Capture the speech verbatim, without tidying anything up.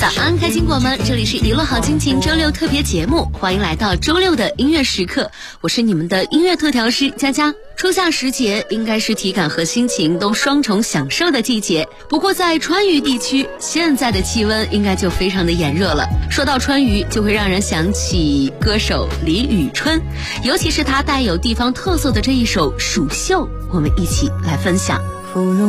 早安开心果们，这里是一路好心情周六特别节目，欢迎来到周六的音乐时刻，我是你们的音乐特调师佳佳。初夏时节应该是体感和心情都双重享受的季节，不过在川渝地区，现在的气温应该就非常的炎热了。说到川渝，就会让人想起歌手李宇春，尤其是他带有地方特色的这一首《蜀绣》，我们一起来分享。